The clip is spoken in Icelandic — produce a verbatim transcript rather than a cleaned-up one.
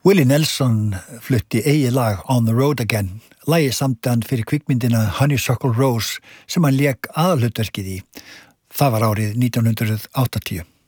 Willie Nelson flutti eigi lag On the Road Again. Lagið samdi hann fyrir kvikmyndina Honeysuckle Rose sem hann lék aðalhlutverkið í. Það var árið nítján hundrað áttatíu.